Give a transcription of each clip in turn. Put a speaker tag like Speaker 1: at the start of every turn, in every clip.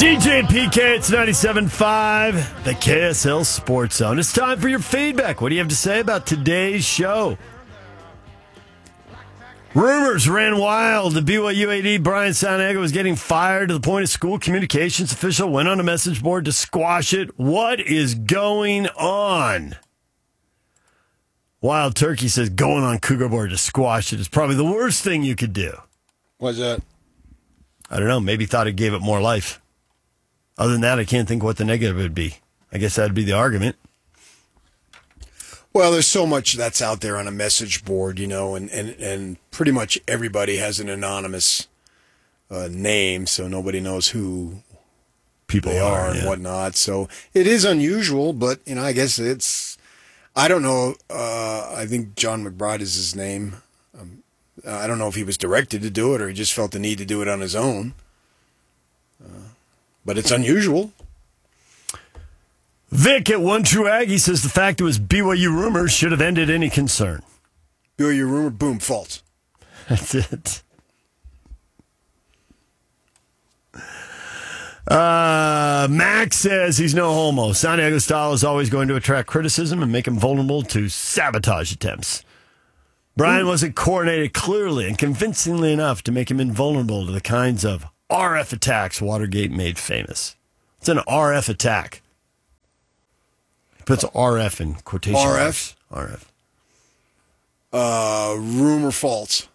Speaker 1: DJ and PK, it's 97.5, the KSL Sports Zone. It's time for your feedback. What do you have to say about today's show? Rumors ran wild. The BYU AD Brian Santiago was getting fired to the point a school communications official went on a message board to squash it. What is going on? Wild Turkey says going on Cougar board to squash it is probably the worst thing you could do.
Speaker 2: What's that?
Speaker 1: I don't know. Maybe thought it gave it more life. Other than that, I can't think what the negative would be. I guess that'd be the argument.
Speaker 2: Well, there's so much that's out there on a message board, you know, and pretty much everybody has an anonymous name, so nobody knows who
Speaker 1: People
Speaker 2: they are and whatnot. So it is unusual, but, you know, I guess it's, I don't know. I think John McBride is his name. I don't know if he was directed to do it or he just felt the need to do it on his own. But it's unusual.
Speaker 1: Vic at One True Aggie says the fact it was BYU rumors should have ended any concern.
Speaker 2: BYU rumor, boom, false.
Speaker 1: That's it. Max says he's no homo. Santiago's style is always going to attract criticism and make him vulnerable to sabotage attempts. Brian wasn't coordinated clearly and convincingly enough to make him invulnerable to the kinds of RF attacks Watergate made famous. It's an RF attack. He puts RF in quotation marks. RF.
Speaker 2: Rumor false.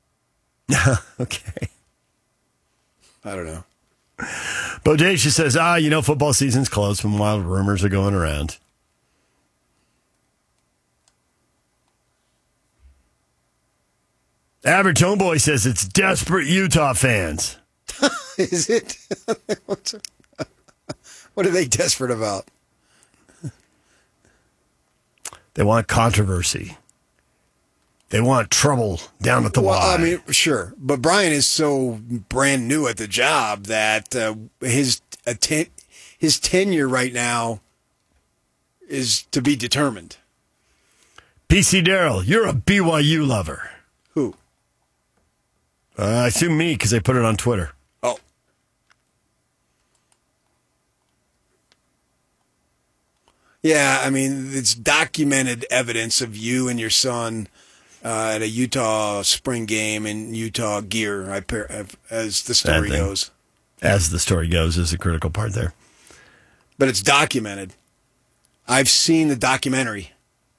Speaker 1: Okay.
Speaker 2: I don't know.
Speaker 1: Bodacious says, you know, football season's closed when wild rumors are going around. Average Homeboy says it's desperate Utah fans.
Speaker 2: Is it? What are they desperate about?
Speaker 1: They want controversy. They want trouble down at the Y.
Speaker 2: I mean, sure. But Brian is so brand new at the job that his tenure right now is to be determined.
Speaker 1: PC Darrell, you're a BYU lover.
Speaker 2: Who?
Speaker 1: I assume me because I put it on Twitter.
Speaker 2: Oh. Yeah, I mean, it's documented evidence of you and your son at a Utah spring game in Utah gear, as the story goes.
Speaker 1: As the story goes is the critical part there.
Speaker 2: But it's documented. I've seen the documentary.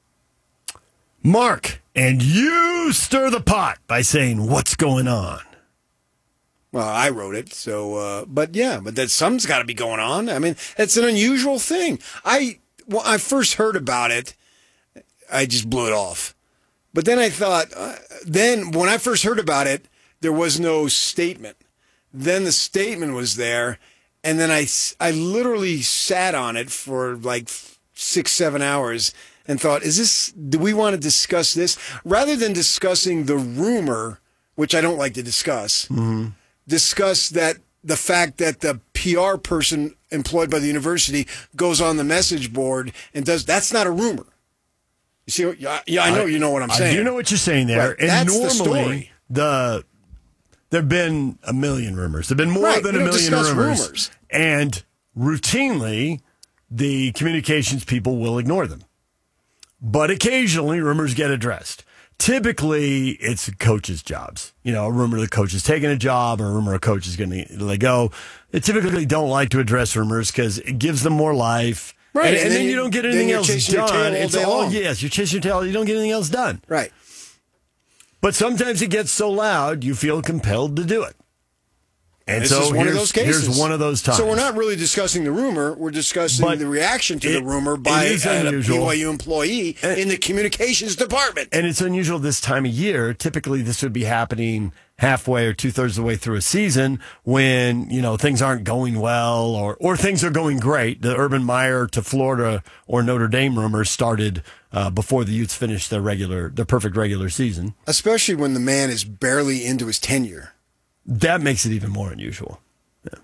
Speaker 1: Mark, and you stir the pot by saying, what's going on?
Speaker 2: Well, I wrote it, so, but that something's got to be going on. I mean, it's an unusual thing. When I first heard about it, I just blew it off. But then I thought, when I first heard about it, there was no statement. Then the statement was there, and then I literally sat on it for like 6-7 hours and thought, do we want to discuss this? Rather than discussing the rumor, which I don't like to discuss, discuss the fact that the PR person employed by the university goes on the message board and that's not a rumor. You see, I know you know what I'm saying.
Speaker 1: I do know what you're saying there.
Speaker 2: Right.
Speaker 1: And
Speaker 2: That's
Speaker 1: normally,
Speaker 2: the story.
Speaker 1: There have been a million rumors. There have been more than a million rumors. And routinely, the communications people will ignore them. But occasionally, rumors get addressed. Typically, it's coaches' jobs. You know, a rumor the coach is taking a job or a rumor a coach is going to let go. They typically don't like to address rumors because it gives them more life.
Speaker 2: Right.
Speaker 1: And then you don't get anything else done.
Speaker 2: It's all,
Speaker 1: yes, you're chasing your tail. You don't get anything else done.
Speaker 2: Right.
Speaker 1: But sometimes it gets so loud, you feel compelled to do it. And
Speaker 2: this
Speaker 1: so
Speaker 2: is one of those cases.
Speaker 1: Here's one of those times.
Speaker 2: So we're not really discussing the rumor. We're discussing the reaction to the rumor by a BYU employee in the communications department.
Speaker 1: And it's unusual this time of year. Typically, this would be happening halfway or 2/3 of the way through a season when, you know, things aren't going well or things are going great. The Urban Meyer to Florida or Notre Dame rumors started before the Utes finished their perfect regular season.
Speaker 2: Especially when the man is barely into his tenure.
Speaker 1: That makes it even more unusual. Yeah.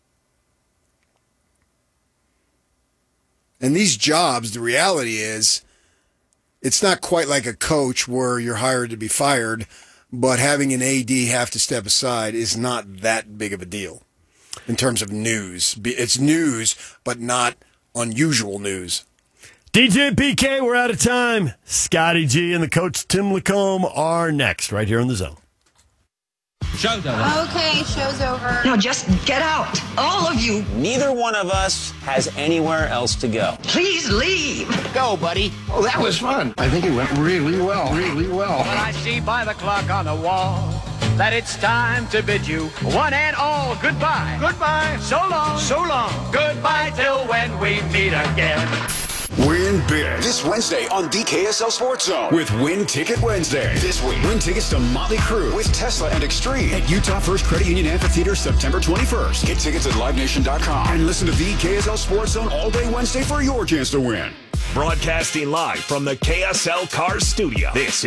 Speaker 2: And these jobs, the reality is, it's not quite like a coach where you're hired to be fired, but having an AD have to step aside is not that big of a deal. in terms of news. It's news, but not unusual news.
Speaker 1: DJ and PK, we're out of time. Scotty G and the coach Tim Lacombe are next, right here on The Zone.
Speaker 3: Show's over.
Speaker 4: Okay, show's over.
Speaker 5: Now just get out, all of you.
Speaker 6: Neither one of us has anywhere else to go.
Speaker 5: Please leave.
Speaker 6: Go, buddy.
Speaker 7: Oh, that was fun. I think it went really well, really well.
Speaker 8: Well, I see by the clock on the wall that it's time to bid you one and all goodbye. Goodbye. So long. So long. Goodbye till when we meet again.
Speaker 9: Win big this Wednesday on the KSL Sports Zone with Win Ticket Wednesday. This week, win tickets to Motley Crue with Tesla and Extreme at Utah First Credit Union Amphitheater September 21st. Get tickets at LiveNation.com and listen to the KSL Sports Zone all day Wednesday for your chance to win.
Speaker 10: Broadcasting live from the KSL Cars Studio. This is